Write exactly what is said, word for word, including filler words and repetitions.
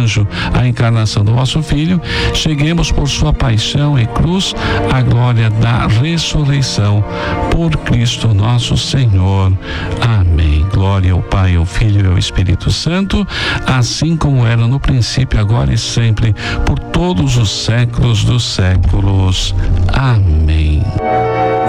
anjo a encarnação do vosso Filho, cheguemos por sua paixão e cruz à glória da ressurreição. Por Cristo nosso Senhor. Amém. Glória ao Pai, ao Filho e ao Espírito Santo, assim como era no princípio, agora e sempre, por todos os séculos dos séculos. Amém.